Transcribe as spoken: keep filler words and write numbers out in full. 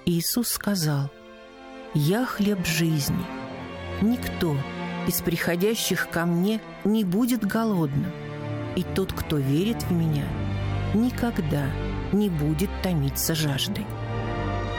Иисус сказал: «Я хлеб жизни. Никто из приходящих ко мне не будет голодным, и тот, кто верит в меня, никогда не будет томиться жаждой».